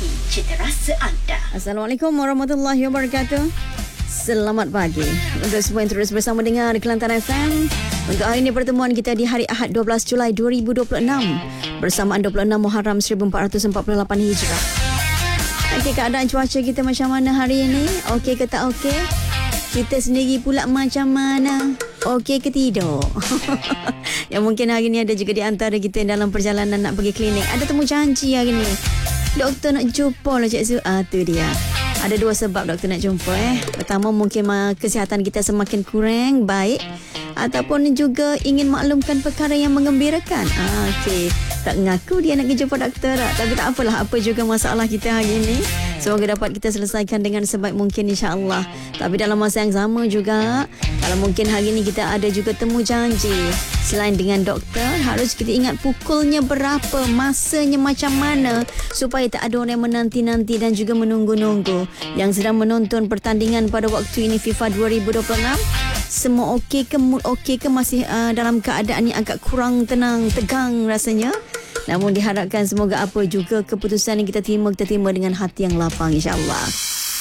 memperolehi cita rasa anda. Assalamualaikum warahmatullahi wabarakatuh. Selamat pagi untuk semua yang terus bersama dengan Kelantan FM. Untuk hari ini pertemuan kita di hari Ahad 12 Julai 2026 bersamaan 26 Muharram 1448 Hijrah. Okey, keadaan cuaca kita macam mana hari ini? Okey ke tak okey? Kita sendiri pula macam mana? Okey ke tidak? Yang mungkin hari ni ada juga di antara kita yang dalam perjalanan nak pergi klinik. Ada temu janji hari ni. Doktor nak jumpa lah Cik Su. Tu dia. Ada dua sebab doktor nak jumpa. Pertama, mungkin kesihatan kita semakin kurang baik. Ataupun juga ingin maklumkan perkara yang mengembirakan. Okey. Tak ngaku dia nak pergi jumpa doktor tak? Tapi tak apalah, apa juga masalah kita hari ini. Semoga dapat kita selesaikan dengan sebaik mungkin, insya-Allah. Tapi dalam masa yang sama juga, kalau mungkin hari ini kita ada juga temu janji. Selain dengan doktor, harus kita ingat pukulnya berapa, masanya macam mana, supaya tak ada orang yang menanti-nanti dan juga menunggu-nunggu. Yang sedang menonton pertandingan pada waktu ini FIFA 2026, semua okey ke, mood okey ke, masih dalam keadaan yang agak kurang tenang, tegang rasanya. Namun diharapkan semoga apa juga keputusan yang kita terima dengan hati yang lapang, insya-Allah.